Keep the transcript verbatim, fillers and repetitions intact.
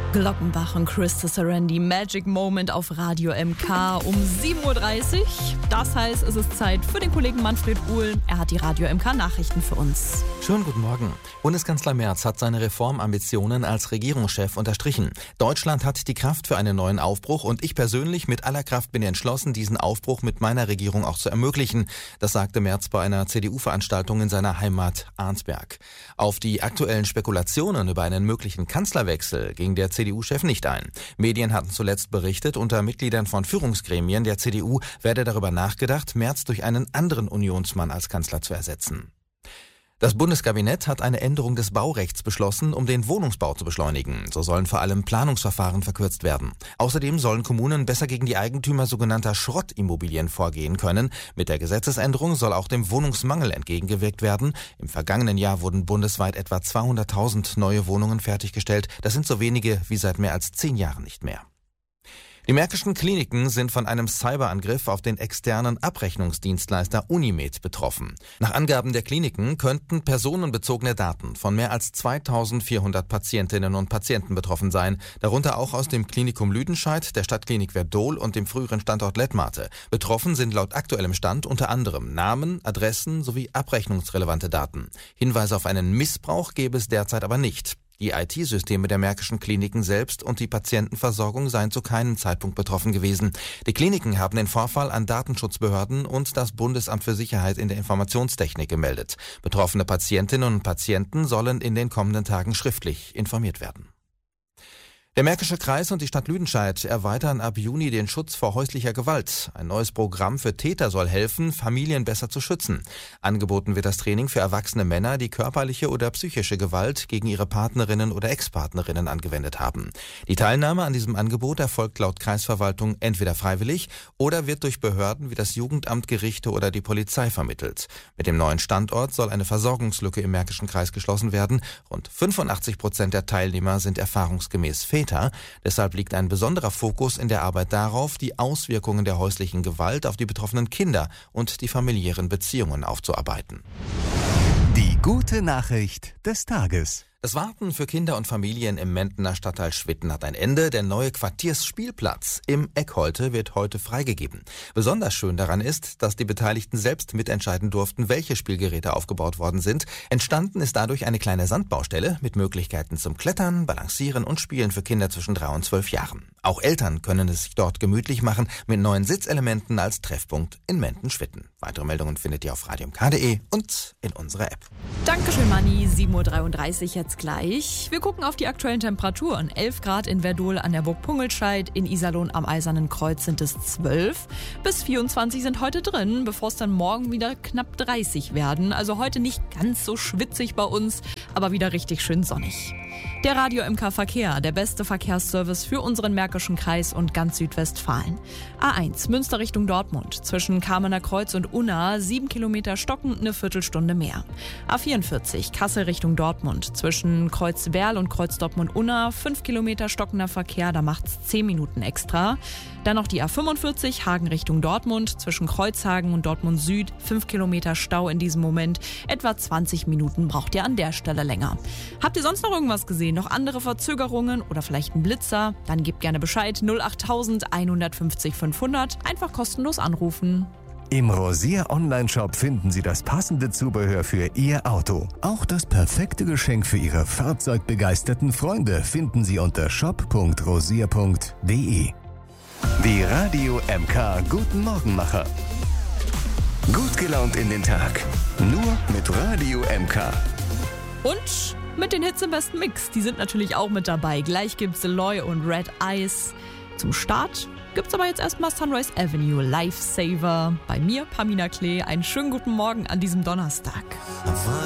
Glockenbach und Christa Sarendi, Magic Moment auf Radio M K um sieben Uhr dreißig. Das heißt, es ist Zeit für den Kollegen Manfred Uhl. Er hat die Radio M K Nachrichten für uns. Schönen guten Morgen. Bundeskanzler Merz hat seine Reformambitionen als Regierungschef unterstrichen. Deutschland hat die Kraft für einen neuen Aufbruch und ich persönlich mit aller Kraft bin entschlossen, diesen Aufbruch mit meiner Regierung auch zu ermöglichen. Das sagte Merz bei einer C D U-Veranstaltung in seiner Heimat Arnsberg. Auf die aktuellen Spekulationen über einen möglichen Kanzlerwechsel ging der C D U-Chef nicht ein. Medien hatten zuletzt berichtet, unter Mitgliedern von Führungsgremien der C D U werde darüber nachgedacht, Merz durch einen anderen Unionsmann als Kanzler zu ersetzen. Das Bundeskabinett hat eine Änderung des Baurechts beschlossen, um den Wohnungsbau zu beschleunigen. So sollen vor allem Planungsverfahren verkürzt werden. Außerdem sollen Kommunen besser gegen die Eigentümer sogenannter Schrottimmobilien vorgehen können. Mit der Gesetzesänderung soll auch dem Wohnungsmangel entgegengewirkt werden. Im vergangenen Jahr wurden bundesweit etwa zweihunderttausend neue Wohnungen fertiggestellt. Das sind so wenige wie seit mehr als zehn Jahren nicht mehr. Die märkischen Kliniken sind von einem Cyberangriff auf den externen Abrechnungsdienstleister Unimed betroffen. Nach Angaben der Kliniken könnten personenbezogene Daten von mehr als zweitausendvierhundert Patientinnen und Patienten betroffen sein, darunter auch aus dem Klinikum Lüdenscheid, der Stadtklinik Verdol und dem früheren Standort Lettmate. Betroffen sind laut aktuellem Stand unter anderem Namen, Adressen sowie abrechnungsrelevante Daten. Hinweise auf einen Missbrauch gäbe es derzeit aber nicht. Die I T-Systeme der märkischen Kliniken selbst und die Patientenversorgung seien zu keinem Zeitpunkt betroffen gewesen. Die Kliniken haben den Vorfall an Datenschutzbehörden und das Bundesamt für Sicherheit in der Informationstechnik gemeldet. Betroffene Patientinnen und Patienten sollen in den kommenden Tagen schriftlich informiert werden. Der Märkische Kreis und die Stadt Lüdenscheid erweitern ab Juni den Schutz vor häuslicher Gewalt. Ein neues Programm für Täter soll helfen, Familien besser zu schützen. Angeboten wird das Training für erwachsene Männer, die körperliche oder psychische Gewalt gegen ihre Partnerinnen oder Ex-Partnerinnen angewendet haben. Die Teilnahme an diesem Angebot erfolgt laut Kreisverwaltung entweder freiwillig oder wird durch Behörden wie das Jugendamt, Gerichte oder die Polizei vermittelt. Mit dem neuen Standort soll eine Versorgungslücke im Märkischen Kreis geschlossen werden. Rund fünfundachtzig Prozent der Teilnehmer sind erfahrungsgemäß Väter. Deshalb liegt ein besonderer Fokus in der Arbeit darauf, die Auswirkungen der häuslichen Gewalt auf die betroffenen Kinder und die familiären Beziehungen aufzuarbeiten. Die gute Nachricht des Tages. Das Warten für Kinder und Familien im Mentener Stadtteil Schwitten hat ein Ende. Der neue Quartiersspielplatz im Eckholte wird heute freigegeben. Besonders schön daran ist, dass die Beteiligten selbst mitentscheiden durften, welche Spielgeräte aufgebaut worden sind. Entstanden ist dadurch eine kleine Sandbaustelle mit Möglichkeiten zum Klettern, Balancieren und Spielen für Kinder zwischen drei und zwölf Jahren. Auch Eltern können es sich dort gemütlich machen mit neuen Sitzelementen als Treffpunkt in Menten-Schwitten. Weitere Meldungen findet ihr auf radio m k punkt d e und in unserer App. Dankeschön, Manni. sieben Uhr dreiunddreißig jetzt gleich. Wir gucken auf die aktuellen Temperaturen. elf Grad in Verdol an der Burg Pungelscheid. In Iserlohn am Eisernen Kreuz sind es zwölf. Bis vierundzwanzig sind heute drin, bevor es dann morgen wieder knapp dreißig werden. Also heute nicht ganz so schwitzig bei uns, aber wieder richtig schön sonnig. Der Radio M K Verkehr, der beste Verkehrsservice für unseren Märkischen Kreis und ganz Südwestfalen. A eins, Münster Richtung Dortmund. Zwischen Kamener Kreuz und Unna, sieben Kilometer stockend, eine Viertelstunde mehr. A vierundvierzig, Kassel Richtung Dortmund. Zwischen Kreuzwerl und Kreuz Dortmund-Unna, fünf Kilometer stockender Verkehr, da macht's zehn Minuten extra. Dann noch die A fünfundvierzig, Hagen Richtung Dortmund. Zwischen Kreuzhagen und Dortmund Süd, fünf Kilometer Stau in diesem Moment. Etwa zwanzig Minuten braucht ihr an der Stelle länger. Habt ihr sonst noch irgendwas gesehen? Noch andere Verzögerungen oder vielleicht ein Blitzer? Dann gebt gerne Bescheid. null achttausend einhundertfünfzig fünfhundert. Einfach kostenlos anrufen. Im Rosier Online-Shop finden Sie das passende Zubehör für Ihr Auto. Auch das perfekte Geschenk für Ihre fahrzeugbegeisterten Freunde finden Sie unter shop punkt rosier punkt d e. Die Radio M K Guten Morgenmacher. Gut gelaunt in den Tag. Nur mit Radio M K. Und mit den Hits im besten Mix. Die sind natürlich auch mit dabei. Gleich gibt's Eloy und Red Eyes. Zum Start gibt's aber jetzt erstmal Sunrise Avenue, Lifesaver. Bei mir, Pamina Klee. Einen schönen guten Morgen an diesem Donnerstag.